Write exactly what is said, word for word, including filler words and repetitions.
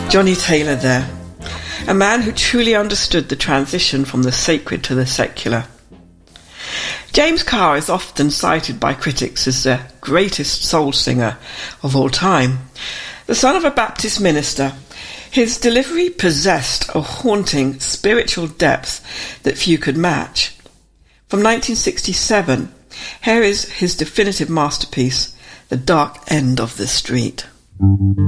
Johnny Taylor there, a man who truly understood the transition from the sacred to the secular. James Carr is often cited by critics as the greatest soul singer of all time. The son of a Baptist minister, his delivery possessed a haunting spiritual depth that few could match. From nineteen sixty-seven, here is his definitive masterpiece, The Dark End of the Street.